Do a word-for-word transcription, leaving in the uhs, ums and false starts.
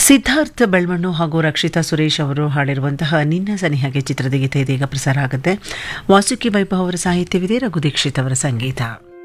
ಸಿದ್ಧಾರ್ಥ ಬೆಳ್ಮಣ್ಣು ಹಾಗೂ ರಕ್ಷಿತಾ ಸುರೇಶ್ ಅವರು ಹಾಡಿರುವಂತಹ ನಿನ್ನ ಸನಿಹಗೆ ಚಿತ್ರದ ಗೀತೆ ಇದೀಗ ಪ್ರಸಾರ ಆಗುತ್ತೆ. ವಾಸುಕಿ ವೈಭವ್ ಅವರ ಸಾಹಿತ್ಯವಿದೆ, ರಘು ದೀಕ್ಷಿತ್ ಅವರ ಸಂಗೀತ.